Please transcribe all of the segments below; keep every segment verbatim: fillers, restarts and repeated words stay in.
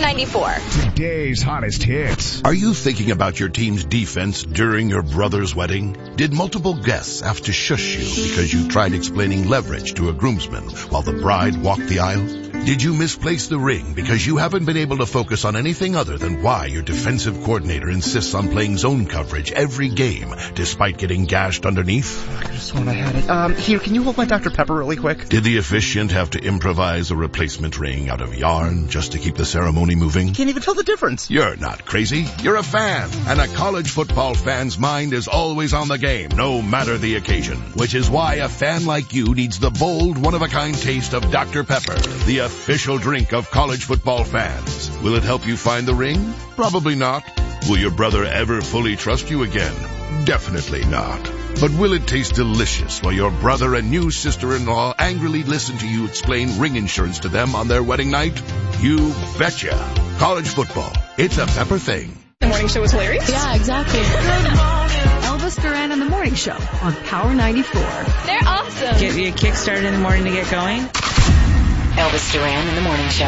ninety-four. Today's hottest hits. Are you thinking about your team's defense during your brother's wedding? Did multiple guests have to shush you because you tried explaining leverage to a groomsman while the bride walked the aisle? Did you misplace the ring because you haven't been able to focus on anything other than why your defensive coordinator insists on playing zone coverage every game despite getting gashed underneath? I could have sworn I had it. Um, here, can you hold my Doctor Pepper really quick? Did the officiant have to improvise a replacement ring out of yarn just to keep the ceremony moving? Can't even tell the difference. You're not crazy. You're a fan. And a college football fan's mind is always on the game, no matter the occasion. Which is why a fan like you needs the bold, one-of-a-kind taste of Doctor Pepper, the official drink of college football fans. Will it help you find the ring? Probably not. Will your brother ever fully trust you again? Definitely not. But will it taste delicious while your brother and new sister-in-law angrily listen to you explain ring insurance to them on their wedding night? You betcha. College football. It's a Pepper thing. The morning show was hilarious? Yeah, exactly. Elvis Duran and the Morning Show on Power ninety-four. They're awesome. Get you a kickstart in the morning to get going. Elvis Duran and the Morning Show.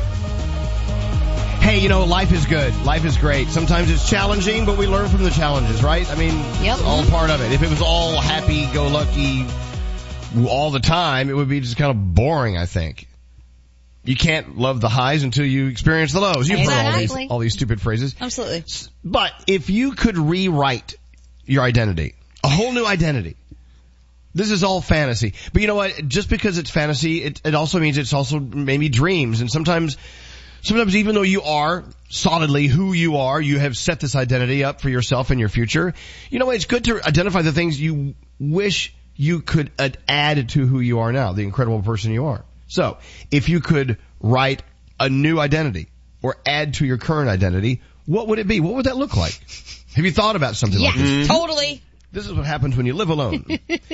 Hey, you know, life is good. Life is great. Sometimes it's challenging, but we learn from the challenges, right? I mean, yep. It's all part of it. If it was all happy-go-lucky all the time, it would be just kind of boring, I think. You can't love the highs until you experience the lows. You've exactly. heard all these, all these stupid phrases. Absolutely. But if you could rewrite your identity, a whole new identity, this is all fantasy. But you know what? Just because it's fantasy, it, it also means it's also maybe dreams. And sometimes, sometimes even though you are solidly who you are, you have set this identity up for yourself and your future. You know what? It's good to identify the things you wish you could add to who you are now, the incredible person you are. So, if you could write a new identity or add to your current identity, what would it be? What would that look like? Have you thought about something yeah, like this? Mm-hmm. Totally. This is what happens when you live alone.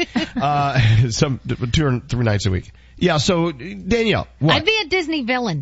uh, some, two or three nights a week. Yeah, so, Danielle, what? I'd be a Disney villain.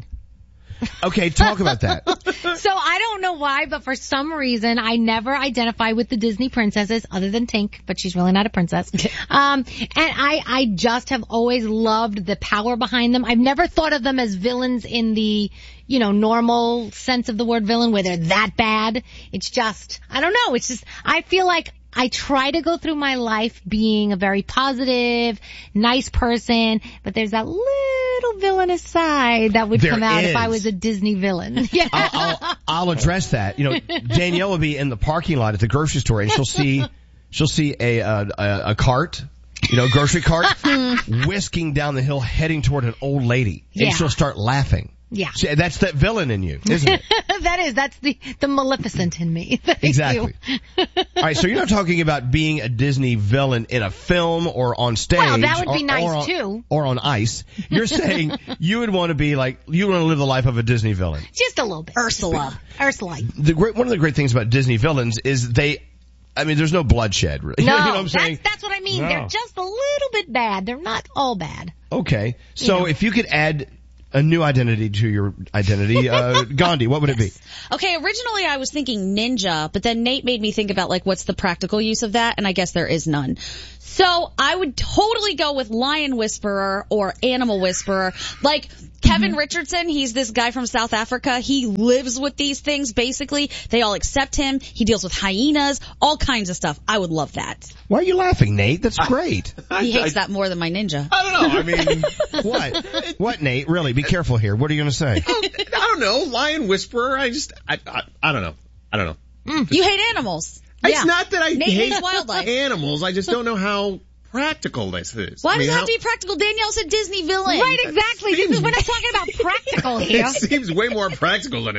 Okay, talk about that. So I don't know why, but for some reason I never identify with the Disney princesses other than Tink, but she's really not a princess. Um, and I, I just have always loved the power behind them. I've never thought of them as villains in the, you know, normal sense of the word villain where they're that bad. It's just, I don't know. It's just, I feel like I try to go through my life being a very positive, nice person, but there's that little villainous side that would there come out is. if I was a Disney villain. Yeah. I'll, I'll, I'll address that. You know, Danielle will be in the parking lot at the grocery store and she'll see, she'll see a, a, a, a cart, you know, grocery cart, whisking down the hill heading toward an old lady. Yeah. And she'll start laughing. Yeah. See, that's that villain in you, isn't it? That is. That's the, the Maleficent in me. Thank Exactly. you. All right, so you're not talking about being a Disney villain in a film or on stage. Well, that would be or, nice or on, too. Or on ice. You're saying you would want to be like, you want to live the life of a Disney villain. Just a little bit. Ursula. Ursula. The great, one of the great things about Disney villains is they, I mean, there's no bloodshed, really. No, you know what I'm saying? that's, that's what I mean. No. They're just a little bit bad. They're not all bad. Okay. So You know. if you could add a new identity to your identity, uh, Gandhi, what would it be? Okay, originally I was thinking ninja, but then Nate made me think about like what's the practical use of that, and I guess there is none. So I would totally go with lion whisperer or animal whisperer. Like Kevin mm-hmm. Richardson, he's this guy from South Africa. He lives with these things basically. They all accept him. He deals with hyenas, all kinds of stuff. I would love that. Why are you laughing, Nate? That's great. He hates that more than my ninja. I don't know. I mean, what? What, Nate? Really? Be careful here. What are you going to say? I don't know. Lion whisperer. I just, I, I, I don't know. I don't know. Mm, you hate animals. It's Yeah. not that I Nate hate hates wildlife. animals. I just don't know how practical this is. Why I mean, does it have how, to be practical? Danielle's a Disney villain. Right, exactly. This seems- is, we're not talking about practical here. It seems way more practical than it.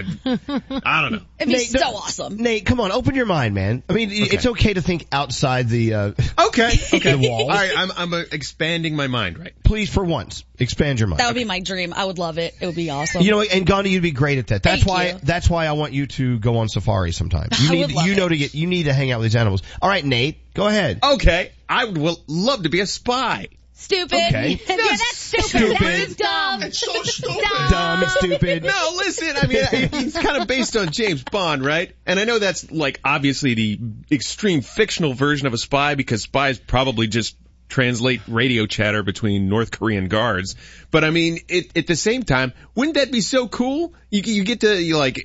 I don't know. It'd be Nate, so don't- awesome. Nate, come on, open your mind, man. I mean, it's okay to think outside the, uh, Okay. Okay. the walls. All right. I'm I'm uh, expanding my mind. Right. Please, for once, expand your mind. That would be my dream. I would love it. It would be awesome. You know, and Gandhi, you'd be great at that. That's Thank why. you. That's why I want you to go on safari sometime. You I need, would love you know, it. to get. You need to hang out with these animals. All right, Nate, go ahead. Okay. I would will, love to be a spy. Stupid. Okay. Yeah, that's stupid. Stupid. That's dumb. It's so stupid. Dumb and stupid. No, listen, I mean, it's kind of based on James Bond, right? And I know that's like obviously the extreme fictional version of a spy because spies probably just translate radio chatter between North Korean guards. But I mean, it, at the same time, wouldn't that be so cool? You, you get to you like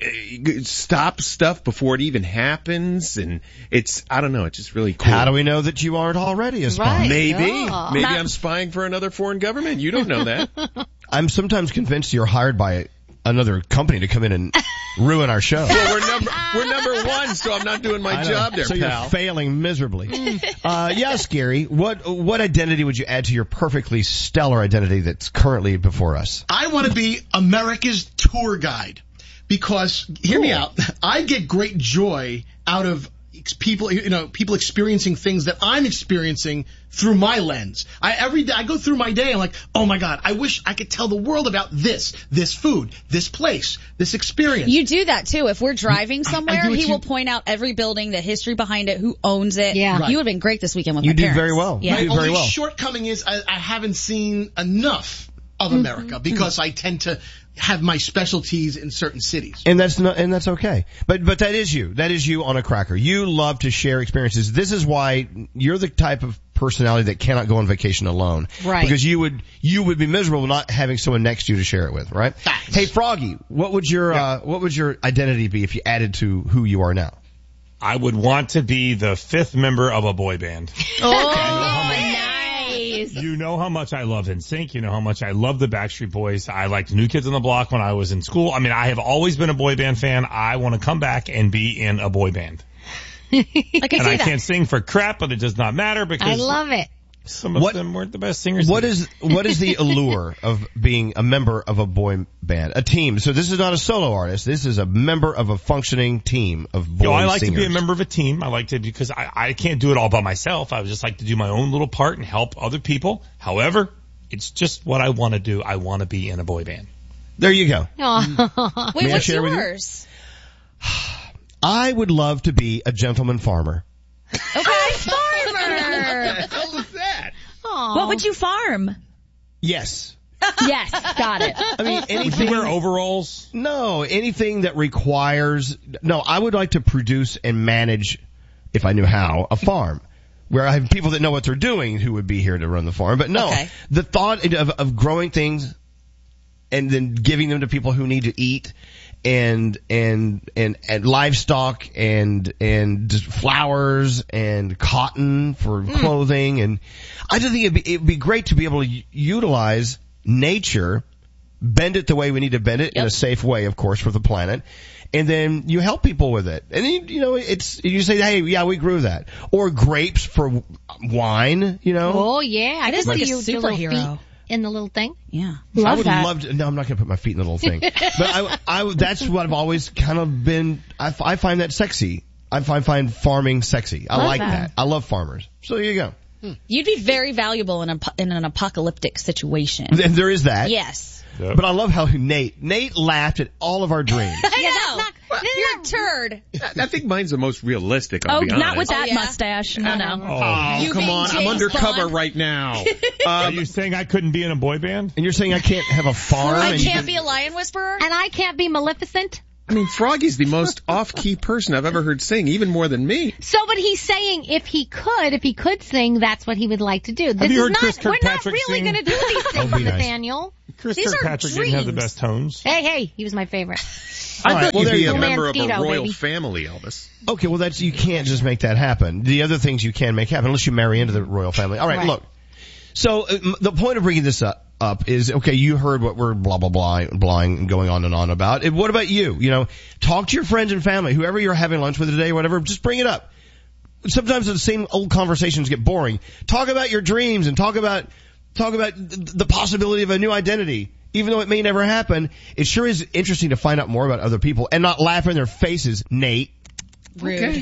stop stuff before it even happens, and it's I don't know, it's just really cool. How do we know that you aren't already a spy? Right. Maybe, Oh. maybe Not- I'm spying for another foreign government. You don't know that. I'm sometimes convinced you're hired by another company to come in and ruin our show. Well, we're number we're number one, so I'm not doing my I know. job there, so pal. you're failing miserably. uh, yes, Gary, what what identity would you add to your perfectly stellar identity that's currently before us? I want to be America's tour guide because, hear me out, I get great joy out of ex- people, you know, people experiencing things that I'm experiencing through my lens. I every day I go through my day, I'm like, oh my God, I wish I could tell the world about this, this food, this place, this experience. You do that too. If we're driving I somewhere, do it he too. will point out every building, the history behind it, who owns it. Yeah. Right. You would have been great this weekend with You my do parents. very well. Yeah. You My do very only well. shortcoming is I, I haven't seen enough of America because I tend to have my specialties in certain cities. And that's not, and that's okay. But, but that is you. That is you on a cracker. You love to share experiences. This is why you're the type of personality that cannot go on vacation alone. Right. Because you would, you would be miserable not having someone next to you to share it with, right? Facts. Hey, Froggy, what would your, uh, what would your identity be if you added to who you are now? I would want to be the fifth member of a boy band. Oh, nice. You know how much I love N Sync. You know how much I love the Backstreet Boys. I liked New Kids on the Block when I was in school. I mean, I have always been a boy band fan. I want to come back and be in a boy band. I can And see I that. can't sing for crap, but it does not matter because I love it. some of What- them weren't the best singers. What is, what is the allure of being a member of a boy band, a team? So this is not a solo artist. This is a member of a functioning team of boy You know, I like singers. to be a member of a team. I like to, because I, I can't do it all by myself. I would just like to do my own little part and help other people. However, it's just what I want to do. I want to be in a boy band. There you go. Aw. Wait, May I what's share with you? yours? I would love to be a gentleman farmer. Okay, farmer. hell is that? Aw. What would you farm? Yes. Yes, got it. I mean, Would you anything. wear overalls? No, anything that requires. No, I would like to produce and manage, if I knew how, a farm. Where I have people that know what they're doing who would be here to run the farm. But no, Okay. the thought of, of growing things and then giving them to people who need to eat and, and, and, and livestock and, and flowers and cotton for clothing. And I just think it'd be, it'd be great to be able to u- utilize nature, bend it the way we need to bend it in a safe way, of course, for the planet. And then you help people with it. And then, you, you know, it's, you say, hey, yeah, we grew that. Or grapes for wine, you know. Oh yeah, I It is just like see a you with your little superhero. feet in the little thing. Yeah. I Love would that. love to, no, I'm not going to put my feet in the little thing. But I, I, that's what I've always kind of been, I, f- I find that sexy. I find, find farming sexy. I Love like that. that. I love farmers. So there you go. You'd be very valuable in, a, in an apocalyptic situation. And there is that. Yes. Yep. But I love how Nate, Nate laughed at all of our dreams. I know. You're a turd. I think mine's the most realistic, I'll Oh, be honest. not with that Oh, yeah? mustache. No, no. Oh, You come being on. I'm James undercover Bond? right now. Are Um, you saying I couldn't be in a boy band? And you're saying I can't have a farm? I and you can't can- be a lion whisperer? And I can't be Maleficent. I mean, Froggy's the most off-key person I've ever heard sing, even more than me. So, but he's saying if he could, if he could sing, that's what he would like to do. This you is heard not, Chris we're not Kirkpatrick really sing? going to do these things, be nice. Nathaniel. Chris These are Kirkpatrick didn't have the dreams. best tones. Hey, hey, he was my favorite. I right, thought well, you'd there be you a go. member of a Mosquito, royal baby. family, Elvis. Okay, well that's, you can't just make that happen. The other things you can make happen unless you marry into the royal family. Alright, Right. look. So, uh, m- the point of bringing this up, up is, okay, you heard what we're blah, blah, blah, blahing and going on and on about. And what about you? You know, talk to your friends and family, whoever you're having lunch with today, whatever, just bring it up. Sometimes the same old conversations get boring. Talk about your dreams and talk about, talk about th- the possibility of a new identity. Even though it may never happen, it sure is interesting to find out more about other people and not laugh in their faces, Nate. Rude.